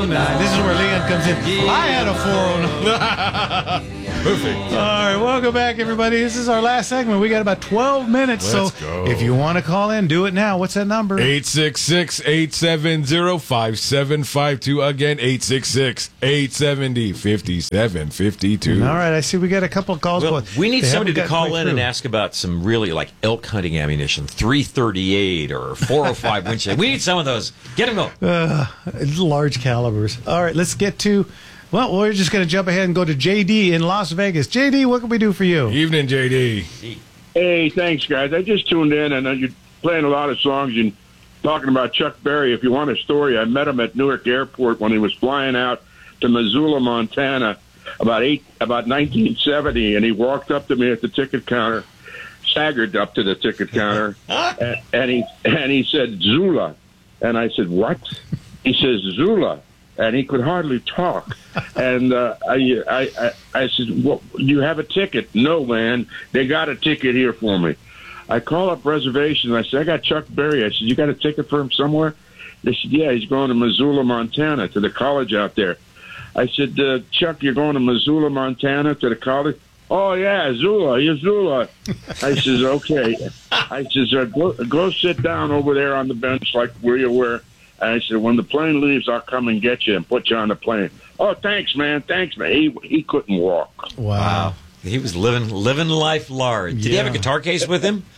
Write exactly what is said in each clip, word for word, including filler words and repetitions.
nine. This is where Leon comes in. I had a four oh nine. Perfect. All right, welcome back, everybody. This is our last segment. We got about twelve minutes, Let's so go. if you want to call in, do it now. What's that number? eight six six, eight seven zero, five seven five two. Again, eight six six, eight seven zero, five seven five two. All right, I see we got a couple of calls. Well, but we need they somebody to haven't gotten call right in and through. ask about some really like elk hunting ammunition, three thirty-eight or four oh five Winchester. We need some of those. Get them going. Uh, large calibers. All right, let's get to, well, we're just going to jump ahead and go to J D in Las Vegas. J D, what can we do for you? Evening, J D. Hey, thanks, guys. I just tuned in, and uh, you're playing a lot of songs and talking about Chuck Berry. If you want a story, I met him at Newark Airport when he was flying out to Missoula, Montana, about eight, about nineteen seventy, and he walked up to me at the ticket counter, staggered up to the ticket counter, and, and he and he said Zula, and I said what? He says Zula. And he could hardly talk. And uh, I, I, I, I said, well, you have a ticket? No, man. They got a ticket here for me. I call up reservation. I said, I got Chuck Berry. I said, you got a ticket for him somewhere? They said, yeah, he's going to Missoula, Montana, to the college out there. I said, uh, Chuck, you're going to Missoula, Montana, to the college? Oh, yeah, Zula, you're Zula. I says, okay. I says, uh, go, go sit down over there on the bench like where you were. And I said, when the plane leaves, I'll come and get you and put you on the plane. Oh, thanks, man. Thanks, man. He he couldn't walk. Wow. He was living living life large. Did he have a Yeah. guitar case with him?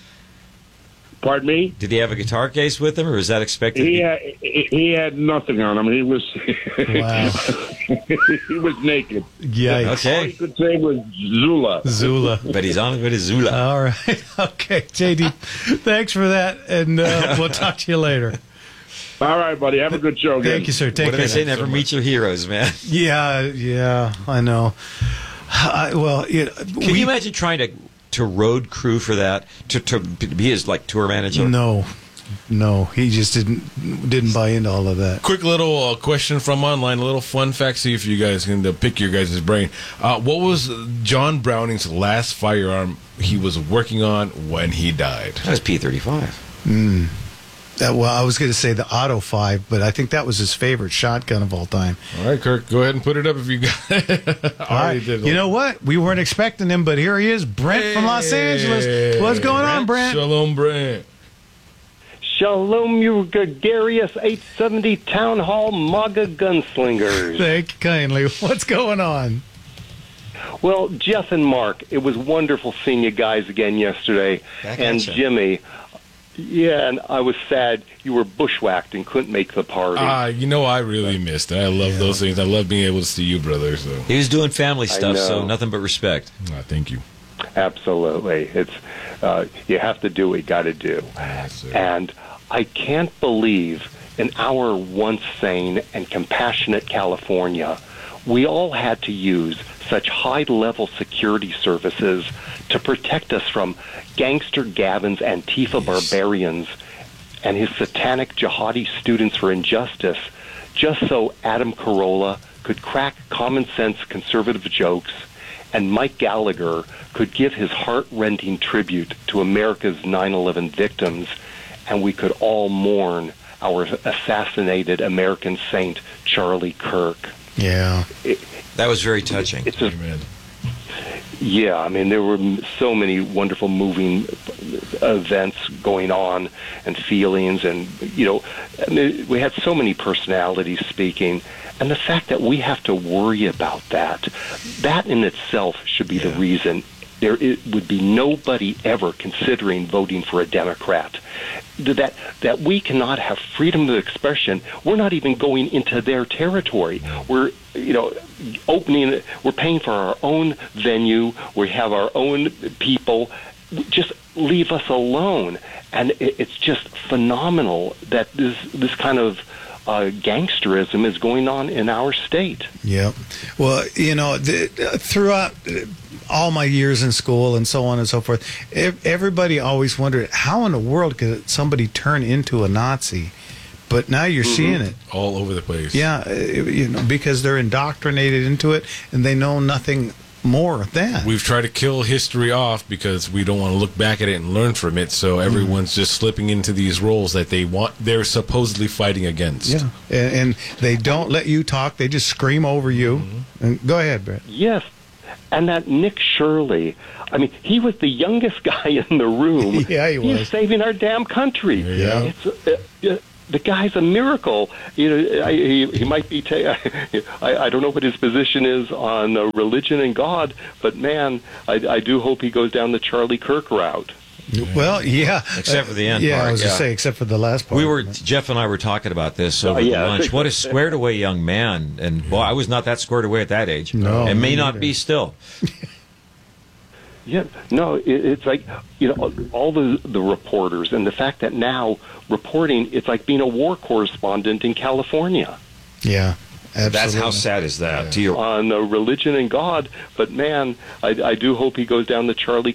Pardon me? Did he have a guitar case with him, or was that expected? He to had, he he had nothing on him. He was Wow. he was naked. Yikes. All Okay, he could say was Zula. Zula. but he's on with his Zula. All right. Okay, J D, thanks for that, and uh, we'll talk to you later. All right, buddy. Have a good show. Thank again. you, sir. Take What do care. they say? Never meet your heroes, man. Yeah, yeah, I know. I, well, you know, Can we, you imagine trying to to road crew for that? To to be his like tour manager? No, no, he just didn't didn't buy into all of that. Quick little uh, question from online, a little fun fact, see if you guys can uh, pick your guys' brain. Uh, what was John Browning's last firearm he was working on when he died? That was P thirty-five. Mm. Uh, well, I was going to say the Auto five, but I think that was his favorite shotgun of all time. All right, Kirk, go ahead and put it up if you got it. All right. You know what? We weren't expecting him, but here he is, Brent from Los Angeles. What's going on, Brent? Shalom, Brent. Shalom, you gregarious eight seventy Town Hall MAGA gunslingers. Thank you kindly. What's going on? Well, Jeff and Mark, it was wonderful seeing you guys again yesterday. Back and at ya. Jimmy, yeah, and I was sad you were bushwhacked and couldn't make the party. Ah, you know, I really missed it. I love those things. I love being able to see you, brother. So, He was doing family stuff, so know. nothing but respect. ah, thank you. Absolutely. It's uh, you have to do what you got to do. Yes, sir. And I can't believe in our once sane and compassionate California, we all had to use such high-level security services to protect us from gangster Gavin's Antifa barbarians and his satanic jihadi students for injustice, just so Adam Carolla could crack common-sense conservative jokes and Mike Gallagher could give his heart-rending tribute to America's nine eleven victims, and we could all mourn our assassinated American saint, Charlie Kirk. Yeah. It, That was very touching. it's a, Amen. yeah, I mean, there were m- so many wonderful moving events going on and feelings, and, you know, I mean, we had so many personalities speaking, and the fact that we have to worry about that, that in itself should be the reason there it would be nobody ever considering voting for a Democrat. That that we cannot have freedom of expression. We're not even going into their territory. We're you know opening. We're paying for our own venue. We have our own people. Just leave us alone. And it, it's just phenomenal that this this kind of uh, gangsterism is going on in our state. Yeah. Well, you know, the, throughout all my years in school and so on and so forth, ev- everybody always wondered how in the world could somebody turn into a Nazi? But now you're Mm-hmm. seeing it. All over the place. Yeah, uh, you know, because they're indoctrinated into it and they know nothing more then. We've tried to kill history off because we don't want to look back at it and learn from it. So everyone's just slipping into these roles that they want. They're supposedly fighting against. Yeah, and, and they don't let you talk. They just scream over you. Mm-hmm. And go ahead, Brett. Yes. And that Nick Shirley, I mean, he was the youngest guy in the room. Yeah, he was. He's saving our damn country. Yeah. It's, uh, uh, the guy's a miracle. You know, I, he he might be. Ta- I I don't know what his position is on uh, religion and God, but man, I, I do hope he goes down the Charlie Kirk route. Well, yeah, Except for the end Yeah, part, I was yeah. going to say, except for the last part. We were Jeff and I were talking about this over Oh, yeah. lunch. What a squared away young man, and boy, I was not that squared away at that age. No, and may me not neither. be still. Yeah, no, it, it's like, you know, all the the reporters and the fact that now reporting, it's like being a war correspondent in California Yeah, absolutely. That's how sad is that? To your on uh, religion and God. But man, I, I do hope he goes down the Charlie